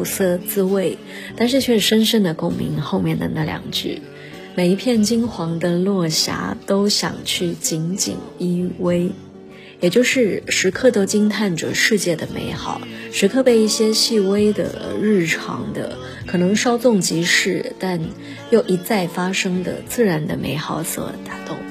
苦涩滋味，但是却深深的共鸣后面的那两句：每一片金黄的落霞都想去紧紧依偎。也就是时刻都惊叹着世界的美好，时刻被一些细微的日常的可能稍纵即逝但又一再发生的自然的美好所打动。